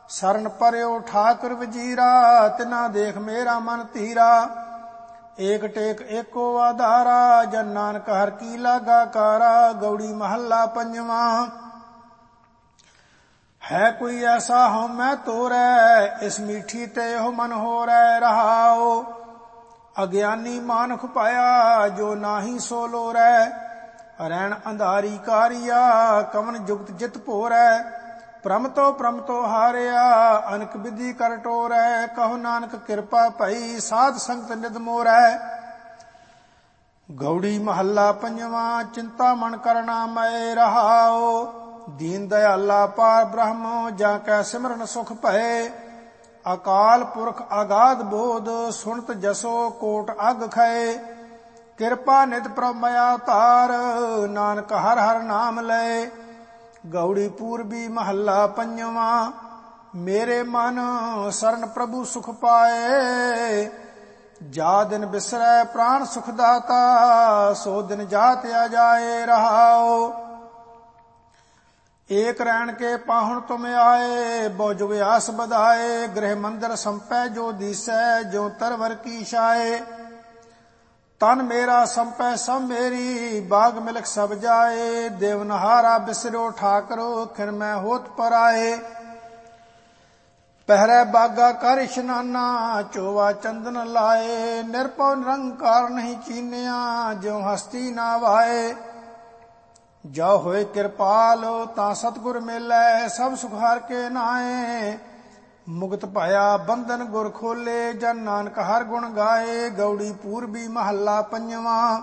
ਸਰਨ ਪਰਿਓ ਠਾਕੁਰ ਵਜੀਰਾ, ਤਿਨਾ ਦੇਖ ਮੇਰਾ ਮਨ ਧੀਰਾ। ਏਕ ਟੇਕ ਏਕੋ ਆਧਾਰਾ, ਜਨ ਨਾਨਕ ਹਰ ਕੀ ਲਾਗਾ ਕਾਰਾ। ਗੌੜੀ ਮਹੱਲਾ ਪੰਜਵਾਂ। ਹੈ ਕੋਈ ਐਸਾ ਹਉ ਮੈਂ ਤੋਰੈ, ਇਸ ਮੀਠੀ ਤੇ ਉਹ ਮਨ ਹੋਰੈ। ਰਹਾਉ ਅਗਿਆਨੀ ਮਾਨੁਖ ਪਾਇਆ, ਜੋ ਨਾਹੀ ਸੋ ਲੋਰੈ। ਰੈਣ ਅੰਧਾਰੀ ਕਾਰਿਆ, ਕਵਨ ਜੁਗਤ ਜਿਤ ਭੋਰੈ। ਪ੍ਰਮ ਤੋ ਹਾਰਿਆ, ਅਨਕ ਵਿਧੀ ਕਰ ਟੋਰੈ। ਕਹੋ ਨਾਨਕ ਕਿਰਪਾ ਭਈ, ਸਾਧ ਸੰਗਤ ਨਿਧ ਮੋਰੈ। ਗੌੜੀ ਮਹੱਲਾ ਪੰਜਵਾਂ। ਚਿੰਤਾ ਮਨ ਕਰਨਾ ਮੈਂ ਰਹਾਉ, ਦੀਨ ਦਇਆਲਾ ਪਾਰ ਬ੍ਰਹਮ, ਜਾਂ ਕੈ ਸਿਮਰਨ ਸੁਖ ਭਏ। ਅਕਾਲ ਪੁਰਖ ਅਗਾਧ ਬੋਧ, ਸੁਣਤ ਜਸੋ ਕੋਟ ਅਗ ਖਏ। ਕਿਰਪਾ ਨਿਤ ਪ੍ਰਭ ਮਇਆ ਧਾਰ, ਨਾਨਕ ਹਰ ਹਰ ਨਾਮ ਲਏ। ਗੌੜੀ ਪੂਰਬੀ ਮਹੱਲਾ ਪੰਜਵਾਂ। ਮੇਰੇ ਮਨ ਸਰਨ ਪ੍ਰਭੂ ਸੁਖ ਪਾਏ, ਜਾ ਦਿਨ ਬਿਸਰੈ ਪ੍ਰਾਣ ਸੁਖ ਦਾਤਾ। ਸੋ ਦਿਨ ਜਾਤ ਆ ਜਾਏ। ਰਹਾਉ ਏਕ ਰੈਣ ਕੇ ਪਾਹੁਣ ਤੁਮ ਆਏ, ਬਹੁ ਜੁਗ ਆਸ ਬਧਾਏ। ਗ੍ਰਹਿ ਮੰਦਰ ਸੰਪੈ ਜੋ ਦੀਸੈ, ਜੋ ਤਰਵਰ ਕੀ ਛਾਏ। ਤਨ ਮੇਰਾ ਸੰਪੈ ਸਭ ਮੇਰੀ, ਬਾਗ ਮਿਲਕ ਸਭ ਜਾਏ। ਦੇਵਨਹਾਰਾ ਬਿਸਰੋ ਠਾਕਰੋ, ਖਿਨ ਮੈਂ ਹੋਤ ਪਰਾਏ। ਪਹਿਰੈ ਬਾਗਾ ਕਰ ਇਸ਼ਨਾਨਾ, ਚੋਵਾ ਚੰਦਨ ਲਾਏ। ਨਿਰਭਉ ਨਿਰੰਕਾਰ ਨਹੀਂ ਚੀਨਿਆ, ਜਿਉ ਹਸਤੀ ਨਾ ਵਾਏ। ਜੋ ਹੋਏ ਕਿਰਪਾਲ ਤਾਂ ਸਤਿਗੁਰ ਮੇਲੈ, ਸਭ ਸੁਖ ਹਰਿ ਕੇ ਨਾਏ। ਮੁਕਤ ਭਇਆ ਬੰਧਨ ਗੁਰ ਖੋਲੇ, ਜਨ ਨਾਨਕ ਹਰ ਗੁਣ ਗਾਏ। ਗੌੜੀ ਪੂਰਬੀ ਮਹੱਲਾ ਪੰਜਵਾਂ।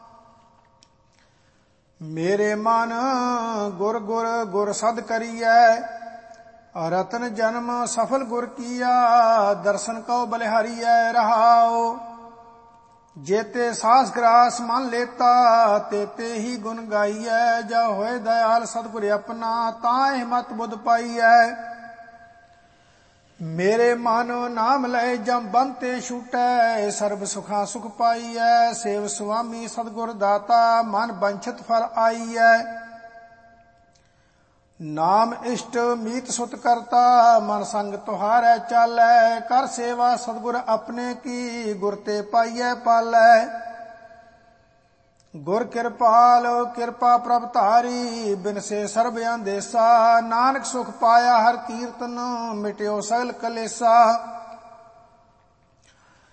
ਮੇਰੇ ਮਨ ਗੁਰ ਗੁਰ ਗੁਰ ਸਦ ਕਰੀਐ, ਰਤਨ ਜਨਮ ਸਫਲ ਗੁਰ ਕੀਆ। ਦਰਸ਼ਨ ਕਉ ਬਲਿਹਾਰੀਐ। ਰਹਾਉ ਜੇਤੇ ਸਾਸ ਗ੍ਰਾਸ ਮਨ ਲੇਤਾ, ਤੇਤੇ ਹੀ ਗੁਣ ਗਾਈਐ। ਜਾ ਹੋਏ ਦਇਆਲ ਸਤਿਗੁਰ ਆਪਣਾ, ਤਾਂ ਇਹ ਮਤ ਬੁੱਧ ਪਾਈਐ। ਮੇਰੇ ਮਨ ਨਾਮ ਲਏ ਜਮ ਬੰਤੇ ਛੂਟੈ, ਸਰਬ ਸੁਖਾਂ ਸੁਖ ਪਾਈਐ। ਸੇਵ ਸੁਆਮੀ ਸਤਿਗੁਰ ਦਾਤਾ, ਮਨ ਬੰਛਤ ਫਲ ਆਈਐ। ਨਾਮ ਇਸ਼ਟ ਮੀਤ ਸੁਤ ਕਰਤਾ, ਮਨ ਸੰਗ ਤੁਹਾਰੈ ਚਾਲੈ। ਕਰ ਸੇਵਾ ਸਤਿਗੁਰ ਆਪਣੇ ਕੀ, ਗੁਰ ਤੇ ਪਾਈਐ ਪਾਲੈ। ਗੁਰ ਕਿਰਪਾਲ ਕਿਰਪਾ ਪ੍ਰਭ ਧਾਰੀ, ਬਿਨਸੇ ਸਰਬ ਅੰਦੇਸਾ। ਨਾਨਕ ਸੁਖ ਪਾਇਆ ਹਰ ਕੀਰਤਨ, ਮਿਟਿਓ ਸਗਲ ਕਲੇਸਾ।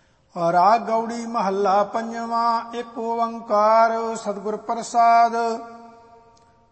ਰਾਗ ਗੌੜੀ ਮਹੱਲਾ ਪੰਜਵਾਂ। ਇੱਕ ਓੰਕਾਰ ਸਤਿਗੁਰ ਪ੍ਰਸਾਦ।